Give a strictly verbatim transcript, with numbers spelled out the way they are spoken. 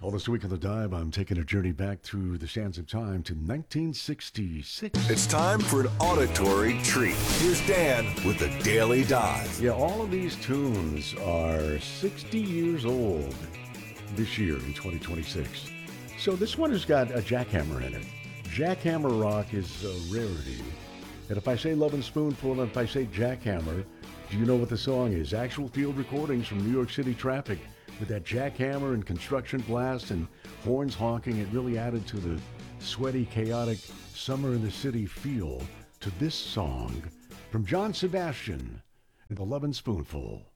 All this week on the Dive, I'm taking a journey back through the sands of time to nineteen sixty-six. It's time for an auditory treat. Here's Dan with the Daily Dive. Yeah, all of these tunes are sixty years old this year in twenty twenty-six. So this one has got a jackhammer in it. Jackhammer rock is a rarity. And if I say Love and Spoonful and if I say jackhammer, do you know what the song is? Actual field recordings from New York City traffic with that jackhammer and construction blast and horns honking. It really added to the sweaty, chaotic summer in the city feel to this song from John Sebastian and the Love and Spoonful.